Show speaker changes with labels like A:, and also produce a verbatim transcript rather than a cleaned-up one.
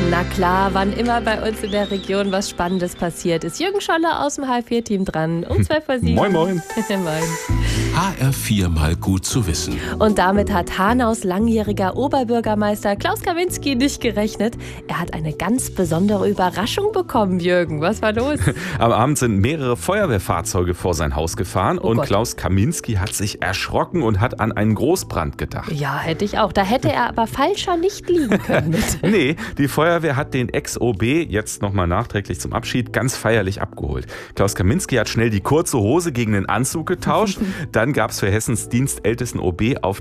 A: Na klar, wann immer bei uns in der Region was Spannendes passiert, ist Jürgen Scholler aus dem H vier Team dran. Um zwei vor sieben.
B: Moin, moin.
A: Moin.
C: H R vier mal gut zu wissen.
A: Und damit hat Hanaus langjähriger Oberbürgermeister Klaus Kaminski nicht gerechnet. Er hat eine ganz besondere Überraschung bekommen, Jürgen. Was war los?
B: Am Abend sind mehrere Feuerwehrfahrzeuge vor sein Haus gefahren
A: Oh
B: und
A: Gott.
B: Klaus Kaminski hat sich erschrocken und hat an einen Großbrand gedacht.
A: Ja, hätte ich auch. Da hätte er aber falscher nicht liegen können mit.
B: Nee, die Feuerwehr hat den Ex-O B, jetzt nochmal nachträglich zum Abschied, ganz feierlich abgeholt. Klaus Kaminski hat schnell die kurze Hose gegen den Anzug getauscht. Dann gab es für Hessens dienstältesten O B auf